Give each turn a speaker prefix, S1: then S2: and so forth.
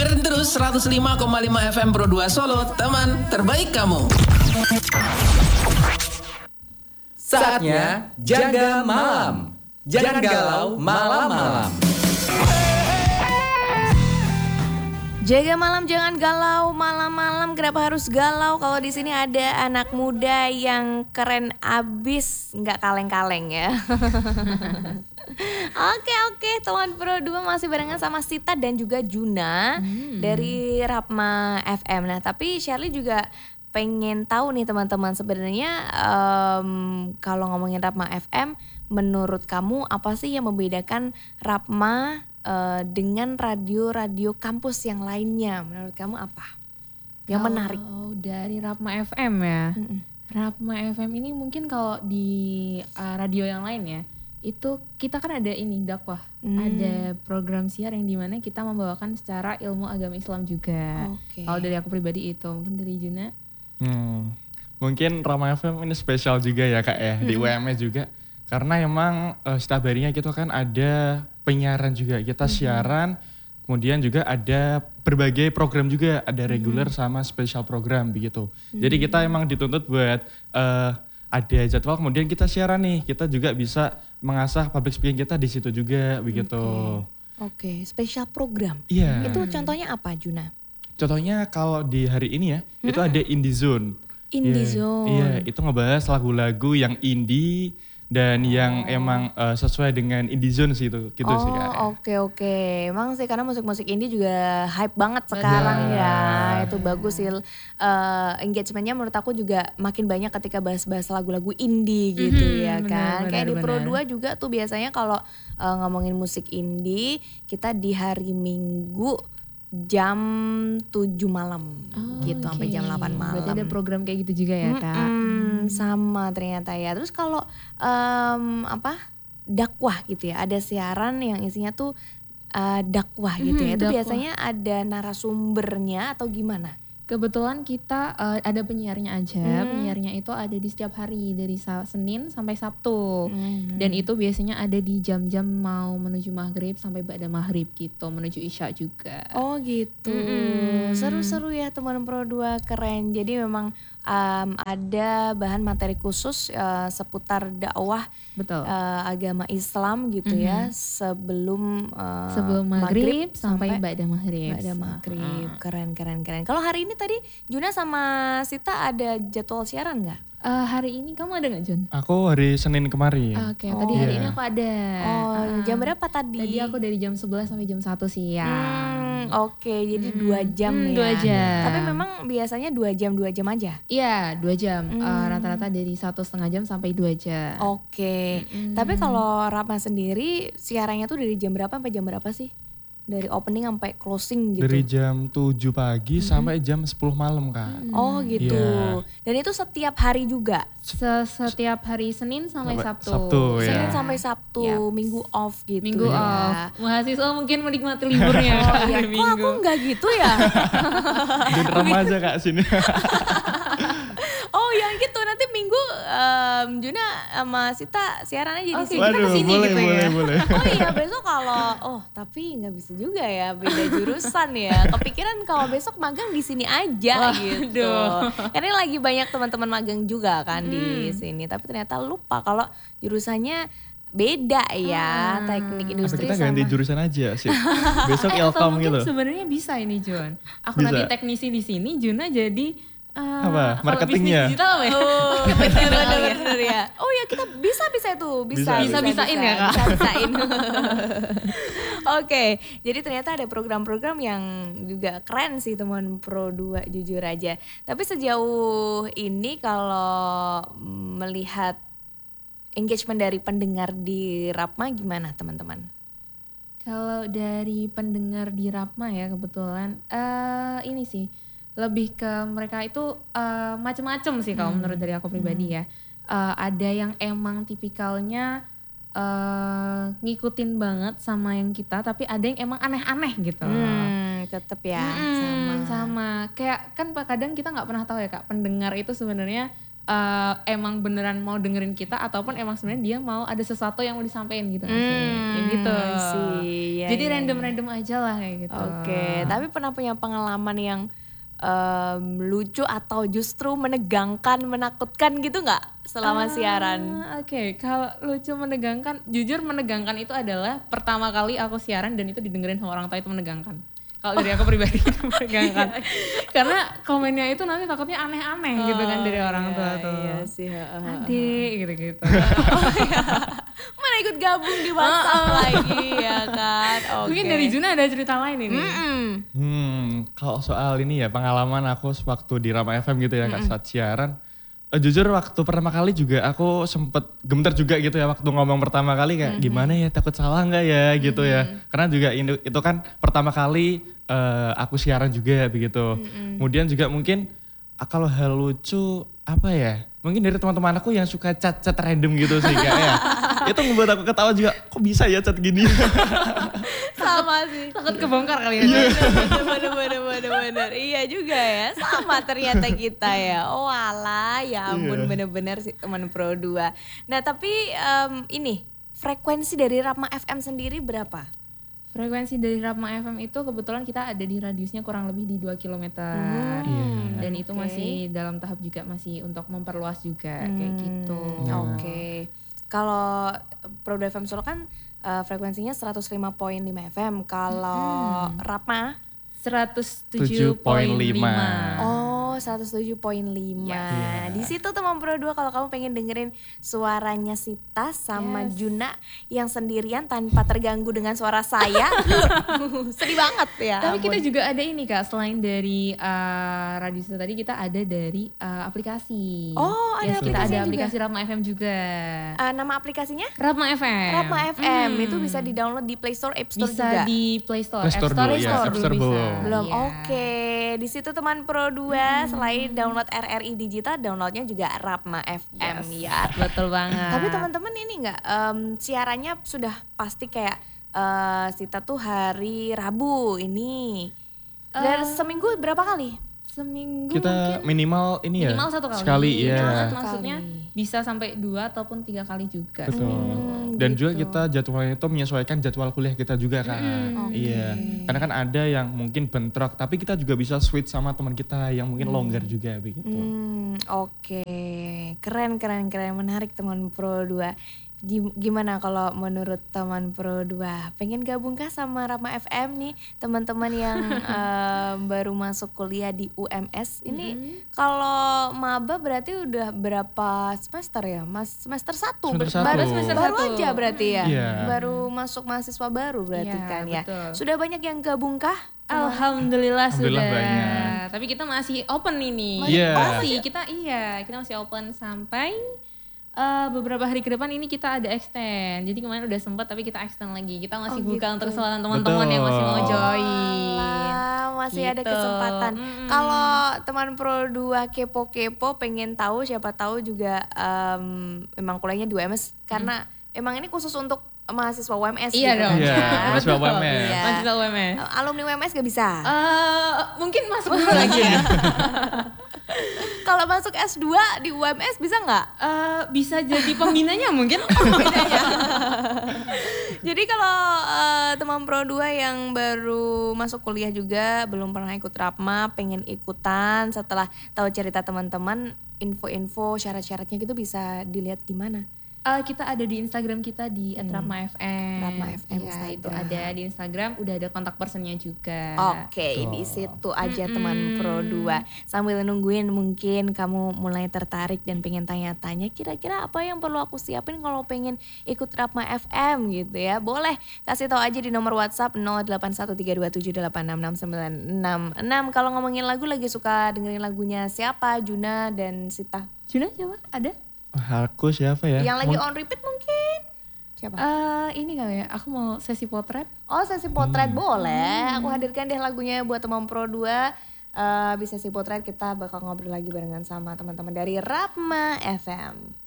S1: Dengerin terus 105,5 FM Pro 2 Solo, teman terbaik kamu.
S2: Saatnya jaga malam. Jangan galau malam-malam.
S3: Jaga malam, jangan galau malam-malam. Kenapa harus galau? Kalau di sini ada anak muda yang keren abis, nggak kaleng-kaleng ya. Oke, teman Pro 2 masih barengan sama Sita dan juga Juna dari Rapma FM. Nah, tapi Shirley juga pengen tahu nih teman-teman, sebenarnya kalau ngomongin Rapma FM, menurut kamu apa sih yang membedakan Rapma dengan radio-radio kampus yang lainnya? Menurut kamu apa yang menarik?
S4: Dari Rapma FM ya. Rapma FM ini mungkin kalau di radio yang lain ya, itu kita kan ada ini dakwah, ada program siar yang dimana kita membawakan secara ilmu agama Islam juga. Kalau dari aku pribadi itu, mungkin dari Juna.
S5: Mungkin Rapma FM ini spesial juga ya Kak ya, di UMS juga. Karena emang setiap harinya kita kan ada penyiaran juga, kita siaran, kemudian juga ada berbagai program juga, ada reguler sama spesial program begitu. Jadi kita emang dituntut buat ada jadwal, kemudian kita siaran nih, kita juga bisa mengasah public speaking kita di situ juga begitu.
S3: Oke, spesial program.
S5: Iya.
S3: Itu contohnya apa, Juna?
S5: Contohnya kalau di hari ini ya, itu ada Indie Zone.
S3: Indie Zone.
S5: Iya, itu ngebahas lagu-lagu yang indie dan yang emang sesuai dengan indie zone sih itu gitu sih Kak.
S3: Oke. Emang sih karena musik-musik indie juga hype banget sekarang ya. Itu bagus sih. Engagementnya menurut aku juga makin banyak ketika bahas-bahas lagu-lagu indie gitu ya kan. Kayak di Pro 2 juga tuh biasanya kalau ngomongin musik indie, kita di hari Minggu jam 7 malam gitu sampai jam 8 malam.
S4: Berarti ada program kayak gitu juga ya Kak?
S3: Sama ternyata ya. Terus kalau dakwah gitu ya, ada siaran yang isinya tuh dakwah gitu ya. Itu biasanya ada narasumbernya atau gimana?
S4: Kebetulan kita ada penyiarnya aja. Penyiarnya itu ada di setiap hari dari Senin sampai Sabtu. Dan itu biasanya ada di jam-jam mau menuju maghrib sampai ba'da maghrib gitu, menuju isya juga.
S3: Oh gitu. Seru-seru ya teman Pro 2, keren. Jadi memang ada bahan materi khusus seputar dakwah agama Islam gitu ya, sebelum
S4: maghrib sampai ba'da maghrib.
S3: Keren. Kalau hari ini tadi Juna sama Sita ada jadwal siaran nggak?
S4: Hari ini kamu ada nggak Jun?
S5: Aku hari Senin kemarin.
S4: Oke, tadi hari ini aku ada.
S3: Jam berapa tadi?
S4: Tadi aku dari jam 11 sampai jam 1 siang.
S3: Oke, jadi 2 jam ya.
S4: 2 jam.
S3: Tapi memang biasanya 2 jam aja?
S4: Iya, 2 jam. Rata-rata dari 1,5 jam sampai 2 jam.
S3: Oke. Tapi kalau Rapma sendiri siarannya tuh dari jam berapa sampai jam berapa sih? Dari opening sampai closing gitu?
S5: Dari jam 7 pagi sampai jam 10 malam Kak.
S3: Oh gitu. Dan itu setiap hari juga?
S4: Setiap hari Senin sampai Sabtu.
S3: Senin sampai Sabtu, Minggu off gitu.
S4: Minggu off. Mahasiswa mungkin menikmati liburnya.
S3: Kok aku enggak gitu ya?
S5: Dan remaja Kak sini.
S3: Oh yang gitu, nanti Minggu Juna sama Sita siaran aja di sini.
S5: Waduh,
S3: Kita kesini
S5: boleh,
S3: gitu ya.
S5: boleh.
S3: Oh iya, besok kalau tapi nggak bisa juga ya, beda jurusan ya. Kepikiran kalau besok magang di sini aja gitu. Karena lagi banyak teman-teman magang juga kan di sini, tapi ternyata lupa kalau jurusannya beda ya, teknik industri.
S5: Kita ganti jurusan aja sih. Besok Ilkom gitu.
S4: Sebenarnya bisa ini Jun. Aku
S5: Bisa.
S4: nanti teknisi di sini, Juna jadi
S5: apa? Marketingnya?
S4: Digital ya?
S3: Bener ya. Oh ya, kita bisa itu.
S4: Bisa-bisain ya Kak?
S3: Bisa-bisain. Oke, jadi ternyata ada program-program yang juga keren sih teman Pro 2, jujur aja. Tapi sejauh ini kalau melihat engagement dari pendengar di Rapma gimana teman-teman?
S4: Kalau dari pendengar di Rapma ya kebetulan ini sih lebih ke mereka itu macam-macam sih kalau menurut dari aku pribadi ya. Ada yang emang tipikalnya ngikutin banget sama yang kita, tapi ada yang emang aneh-aneh gitu.
S3: Tetep ya
S4: sama kayak kan kadang kita nggak pernah tahu ya Kak, pendengar itu sebenarnya emang beneran mau dengerin kita ataupun emang sebenarnya dia mau ada sesuatu yang mau disampaikan gitu nggak sih? Kayak gitu.
S3: Ya,
S4: Jadi random-random aja lah kayak gitu.
S3: Oke, tapi pernah punya pengalaman yang lucu atau justru menegangkan, menakutkan gitu nggak selama siaran?
S4: Oke, kalau lucu menegangkan, jujur menegangkan itu adalah pertama kali aku siaran dan itu didengerin sama orang tua, itu menegangkan. Kalau dari aku pribadi itu menegangkan. Karena komennya itu nanti takutnya aneh-aneh gitu kan dari orang tua tuh.
S3: Iya sih.
S4: Adik gitu-gitu.
S3: Mana ikut gabung di WhatsApp lagi ya kan? Oke.
S4: Mungkin dari Juna ada cerita lain ini.
S5: Kalau soal ini ya pengalaman aku waktu di Rama FM gitu ya Kak saat siaran. Jujur waktu pertama kali juga aku sempet gemeter juga gitu ya waktu ngomong pertama kali kayak gimana ya, takut salah nggak ya gitu ya. Karena juga itu kan pertama kali aku siaran juga begitu. Kemudian juga mungkin kalau hal lucu apa ya, mungkin dari teman-teman aku yang suka chat-chat random gitu sih kayak ya. Itu membuat aku ketawa juga, kok bisa ya chat gini.
S3: Sama sih.
S4: Takut kebongkar kali ya.
S3: Bener. Iya juga ya. Sama ternyata kita ya. Oh alah, ya ampun bener-bener sih teman Pro 2. Nah tapi ini frekuensi dari Rapma FM sendiri berapa?
S4: Frekuensi dari Rapma FM itu kebetulan kita ada di radiusnya kurang lebih di 2 km. Dan itu masih dalam tahap juga masih untuk memperluas juga kayak gitu.
S3: Oke. Kalau Pro 2 FM Solo kan frekuensinya 105.5 FM. Kalau Rapma
S4: 107.5.
S3: Oh, 107.5. Di situ teman Pro 2 kalau kamu pengen dengerin suaranya Sita sama Juna yang sendirian tanpa terganggu dengan suara saya. Sedih banget ya.
S4: Tapi kita juga ada ini Kak, selain dari radio itu tadi kita ada dari aplikasi.
S3: Oh, ada
S4: kita ada
S3: aplikasinya
S4: aplikasi Rapma FM juga.
S3: Nama aplikasinya?
S4: Rapma FM.
S3: Rapma FM. Itu bisa di-download di Play Store, App Store
S4: bisa
S3: juga.
S4: di Play Store,
S5: Play Store
S4: App Store,
S5: dulu, ya,
S4: App
S5: App Store
S4: bisa.
S5: belum.
S3: Belum.
S4: Iya.
S3: Oke. Di situ teman Pro 2 selain download RRI Digital, downloadnya juga Rapma FM ya.
S4: Betul banget.
S3: Tapi teman-teman ini enggak siarannya sudah pasti kayak Sita tuh hari Rabu ini. Dan seminggu berapa kali?
S4: Seminggu
S5: Kita
S4: mungkin
S5: minimal ini ya.
S4: minimal 1 kali.
S5: Sekali ya.
S4: Minimal 1
S3: Satu
S4: maksudnya
S3: kali.
S4: bisa sampai 2 ataupun 3 kali juga.
S5: Betul. Dan juga kita jadwalnya itu menyesuaikan jadwal kuliah kita juga kan. Iya. Karena kan ada yang mungkin bentrok, tapi kita juga bisa switch sama teman kita yang mungkin longgar juga begitu.
S3: Oke. Keren. Menarik teman Pro 2. Gimana kalau menurut teman Pro 2? Pengen gabung kah sama Rapma FM nih? Teman-teman yang baru masuk kuliah di UMS. Ini kalau maba berarti udah berapa semester ya? Semester 1.
S5: Semester
S3: Baru
S5: satu.
S3: semester baru aja berarti ya?
S5: Iya.
S3: Baru masuk mahasiswa baru berarti
S4: Iya,
S3: kan ya?
S4: betul.
S3: Sudah banyak yang gabung kah?
S4: Alhamdulillah sudah.
S5: banyak.
S4: Tapi kita masih open ini.
S5: Iya.
S4: Kita masih open sampai beberapa hari ke depan ini kita ada extend. Jadi kemarin udah sempat tapi kita extend lagi. Kita masih buka untuk kesempatan teman-teman yang masih mau join.
S3: Masih ada
S4: Gitu.
S3: kesempatan. Kalau teman Pro 2 kepo-kepo pengen tahu, siapa tahu juga memang kuliahnya di UMS karena emang ini khusus untuk mahasiswa UMS
S4: Iya
S3: gitu
S4: dong.
S3: kan
S5: Iya,
S3: ya.
S5: mahasiswa UMS.
S3: Iya.
S4: Mahasiswa UMS.
S3: Alumni UMS gak bisa.
S4: Mungkin masuk dulu lagi ya.
S3: Kalau masuk S2 di UMS bisa nggak?
S4: Bisa jadi pembinanya mungkin.
S3: Jadi kalau teman Pro 2 yang baru masuk kuliah juga belum pernah ikut Rapma, pengen ikutan setelah tahu cerita teman-teman, info-info syarat-syaratnya gitu bisa dilihat di mana?
S4: Kita ada di Instagram kita di @rapma_fm.
S3: Rapma FM
S4: Ya,
S3: Instagram.
S4: itu ada di Instagram, udah ada kontak personnya juga.
S3: Oke, di situ aja teman Pro 2. Sambil nungguin mungkin kamu mulai tertarik dan pengen tanya-tanya kira-kira apa yang perlu aku siapin kalau pengen ikut Rapma FM gitu ya. Boleh kasih tahu aja di nomor WhatsApp 081327866966. Kalau ngomongin lagu lagi suka dengerin lagunya siapa? Juna dan Sita.
S4: Juna coba ada?
S5: Aku siapa ya?
S3: Yang lagi on repeat mungkin? Siapa?
S4: Ini kali ya, aku mau sesi potret.
S3: Oh, sesi potret boleh. Aku hadirkan deh lagunya buat teman Pro 2. Bisa sesi potret kita bakal ngobrol lagi barengan sama teman-teman dari Rapma FM.